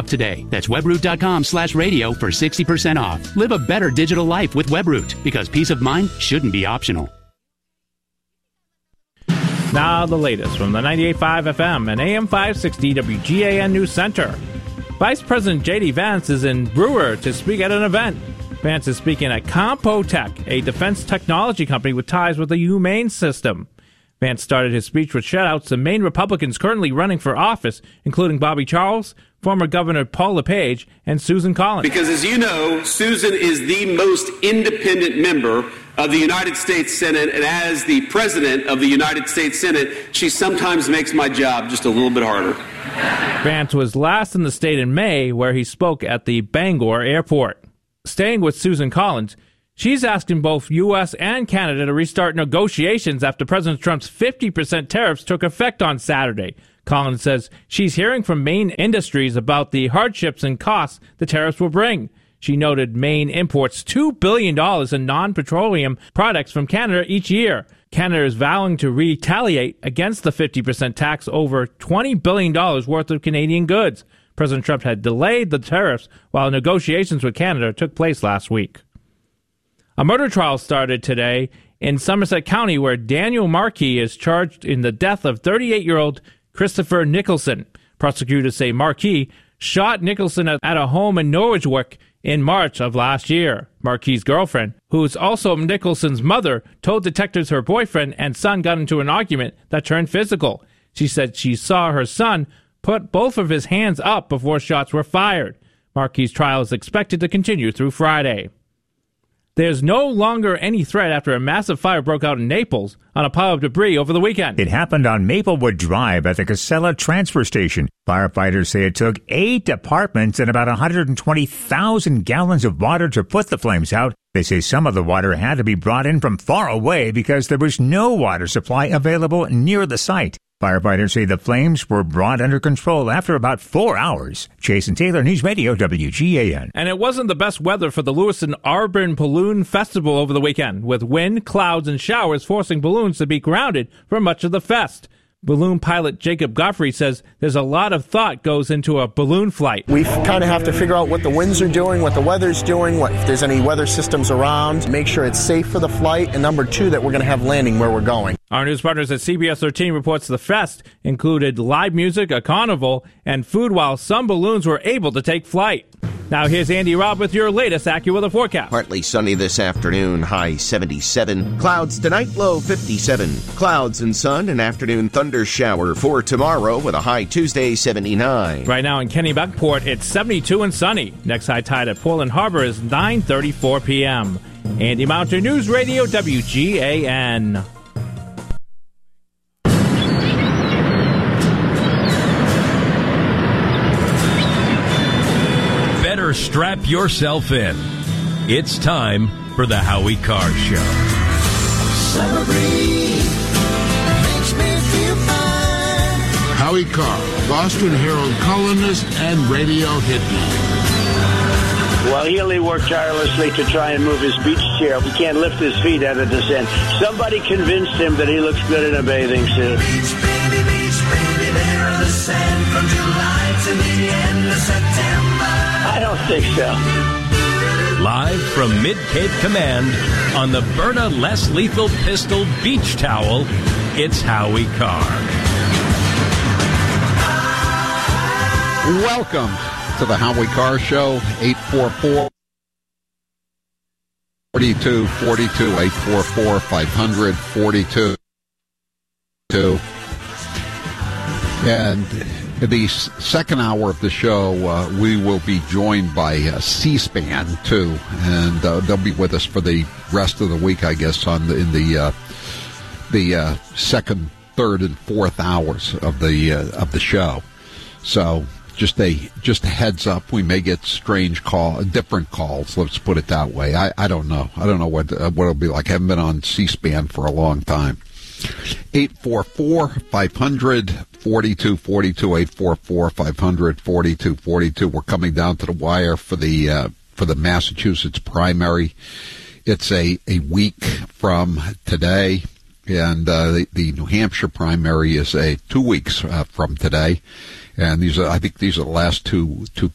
today. That's webroot.com/radio for 60% off. Live a better digital life with Webroot, because peace of mind shouldn't be optional. Now the latest from the 98.5 FM and AM 560 WGAN News Center. Vice President J.D. Vance is in Brewer to speak at an event. Vance is speaking at Compotech, a defense technology company with ties with the Humane system. Vance started his speech with shout-outs to Maine Republicans currently running for office, including Bobby Charles, former Governor Paul LePage, and Susan Collins. Because as you know, Susan is the most independent member of the United States Senate, and as the President of the United States Senate, she sometimes makes my job just a little bit harder. Vance was last in the state in May, where he spoke at the Bangor airport. Staying with Susan Collins, she's asking both U.S. and Canada to restart negotiations after President Trump's 50% tariffs took effect on Saturday. Collins says she's hearing from Maine industries about the hardships and costs the tariffs will bring. She noted Maine imports $2 billion in non-petroleum products from Canada each year. Canada is vowing to retaliate against the 50% tax over $20 billion worth of Canadian goods. President Trump had delayed the tariffs while negotiations with Canada took place last week. A murder trial started today in Somerset County, where Daniel Markey is charged in the death of 38-year-old Christopher Nicholson. Prosecutors say Markey shot Nicholson at a home in Norwichwick in March of last year. Markey's girlfriend, who is also Nicholson's mother, told detectives her boyfriend and son got into an argument that turned physical. She said she saw her son put both of his hands up before shots were fired. Markey's trial is expected to continue through Friday. There's no longer any threat after a massive fire broke out in Naples on a pile of debris over the weekend. It happened on Maplewood Drive at the Casella transfer station. Firefighters say it took 8 apartments and about 120,000 gallons of water to put the flames out. They say some of the water had to be brought in from far away because there was no water supply available near the site. Firefighters say the flames were brought under control after about 4 hours. Jason Taylor, News Radio, WGAN. And it wasn't the best weather for the Lewiston Arbor Balloon Festival over the weekend, with wind, clouds, and showers forcing balloons to be grounded for much of the fest. Balloon pilot Jacob Godfrey says there's a lot of thought goes into a balloon flight. We kind of have to figure out what the winds are doing, what the weather's doing, if there's any weather systems around, make sure it's safe for the flight, and number 2, that we're going to have landing where we're going. Our news partners at CBS 13 reports the fest included live music, a carnival, and food while some balloons were able to take flight. Now here's Andy Robb with your latest AccuWeather forecast. Partly sunny this afternoon, high 77. Clouds tonight, low 57. Clouds and sun, an afternoon thunder shower for tomorrow with a high Tuesday 79. Right now in Kennebunkport, it's 72 and sunny. Next high tide at Portland Harbor is 9:34 p.m. Andy Mountain, News Radio, WGAN. Strap yourself in. It's time for the Howie Carr Show. Summer breeze makes me feel fine. Howie Carr, Boston Herald columnist and radio hitman. Well, Healy worked tirelessly to try and move his beach chair. He can't lift his feet out of descent. Somebody convinced him that he looks good in a bathing suit. Beach, baby, there in the sand from July to the end of September. I don't think so. Live from Mid-Cape Command on the Berta Less Lethal Pistol Beach Towel, it's Howie Carr. Welcome to the Howie Carr Show, 844-4242, 844-500-42. And in the second hour of the show, we will be joined by C-SPAN, too, and they'll be with us for the rest of the week, I guess, in the second, third, and fourth hours of the show. So just a heads up, we may get different calls. Let's put it that way. I don't know. I don't know what it'll be like. I haven't been on C-SPAN for a long time. 844-500-4242, 844-500-4242. We're coming down to the wire for the Massachusetts primary. It's a week from today, and the New Hampshire primary is 2 weeks from today. And I think these are the last two